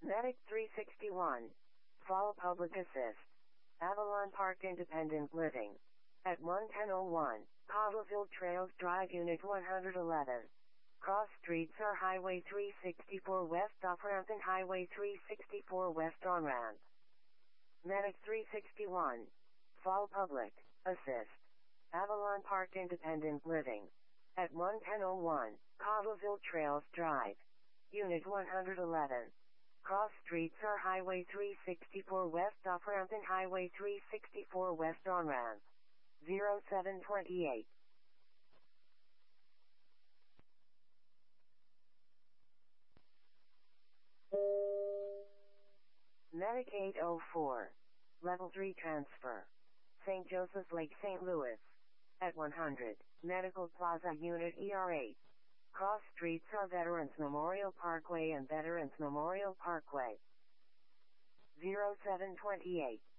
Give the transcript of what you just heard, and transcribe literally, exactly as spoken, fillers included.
Medic three sixty-one. Fall Public Assist. Avalon Park Independent Living. At one ten oh one, Cottleville Trails Drive Unit one eleven. Cross streets are Highway three sixty-four West off-ramp and Highway three sixty-four West on-ramp. Medic three sixty-one. Fall Public Assist. Avalon Park Independent Living. At one ten oh one, Cottleville Trails Drive. Unit one eleven. Cross streets are Highway three sixty-four West off-ramp and Highway three sixty-four West on-ramp. zero seven twenty-eight. Medic eight oh four. Level three Transfer. Saint Joseph Lake, Saint Louis. At one hundred, Medical Plaza Unit E R eight. Cross streets are Veterans Memorial Parkway and Veterans Memorial Parkway. zero seven twenty-eight.